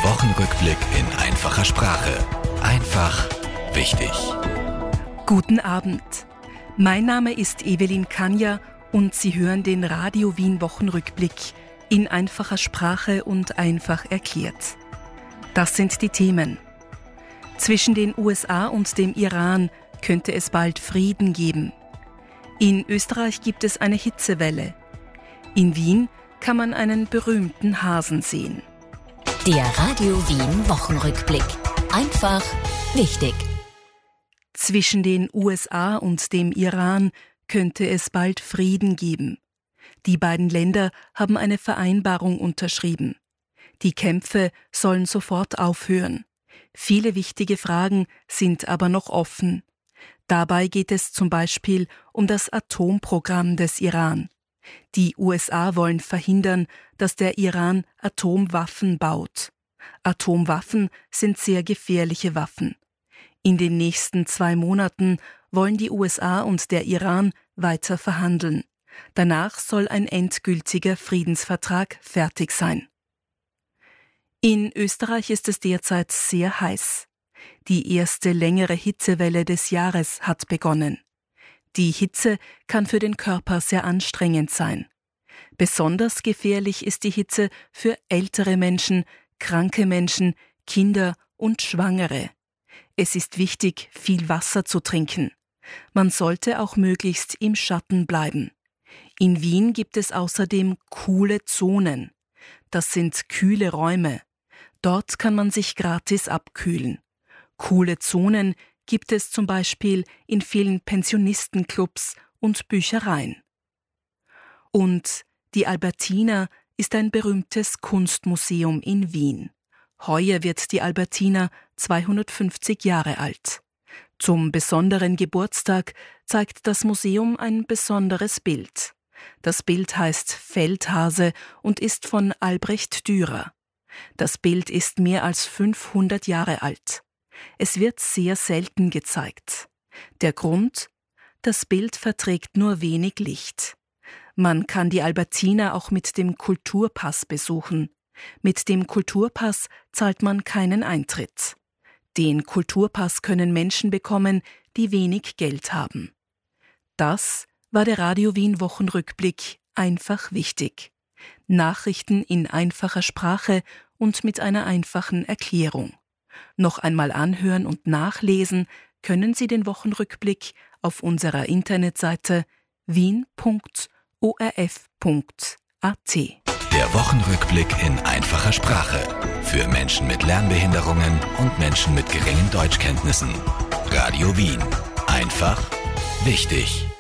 Wochenrückblick in einfacher Sprache. Einfach wichtig. Guten Abend. Mein Name ist Evelyn Kanja und Sie hören den Radio Wien Wochenrückblick in einfacher Sprache und einfach erklärt. Das sind die Themen. Zwischen den USA und dem Iran könnte es bald Frieden geben. In Österreich gibt es eine Hitzewelle. In Wien kann man einen berühmten Hasen sehen. Der Radio Wien Wochenrückblick. Einfach wichtig. Zwischen den USA und dem Iran könnte es bald Frieden geben. Die beiden Länder haben eine Vereinbarung unterschrieben. Die Kämpfe sollen sofort aufhören. Viele wichtige Fragen sind aber noch offen. Dabei geht es zum Beispiel um das Atomprogramm des Iran. Die USA wollen verhindern, dass der Iran Atomwaffen baut. Atomwaffen sind sehr gefährliche Waffen. In den nächsten 2 Monaten wollen die USA und der Iran weiter verhandeln. Danach soll ein endgültiger Friedensvertrag fertig sein. In Österreich ist es derzeit sehr heiß. Die erste längere Hitzewelle des Jahres hat begonnen. Die Hitze kann für den Körper sehr anstrengend sein. Besonders gefährlich ist die Hitze für ältere Menschen, kranke Menschen, Kinder und Schwangere. Es ist wichtig, viel Wasser zu trinken. Man sollte auch möglichst im Schatten bleiben. In Wien gibt es außerdem coole Zonen. Das sind kühle Räume. Dort kann man sich gratis abkühlen. Coole Zonen gibt es zum Beispiel in vielen Pensionistenclubs und Büchereien. Und die Albertina ist ein berühmtes Kunstmuseum in Wien. Heuer wird die Albertina 250 Jahre alt. Zum besonderen Geburtstag zeigt das Museum ein besonderes Bild. Das Bild heißt Feldhase und ist von Albrecht Dürer. Das Bild ist mehr als 500 Jahre alt. Es wird sehr selten gezeigt. Der Grund? Das Bild verträgt nur wenig Licht. Man kann die Albertina auch mit dem Kulturpass besuchen. Mit dem Kulturpass zahlt man keinen Eintritt. Den Kulturpass können Menschen bekommen, die wenig Geld haben. Das war der Radio Wien Wochenrückblick einfach wichtig. Nachrichten in einfacher Sprache und mit einer einfachen Erklärung. Noch einmal anhören und nachlesen können Sie den Wochenrückblick auf unserer Internetseite wien.orf.at. Der Wochenrückblick in einfacher Sprache. Für Menschen mit Lernbehinderungen und Menschen mit geringen Deutschkenntnissen. Radio Wien. Einfach wichtig.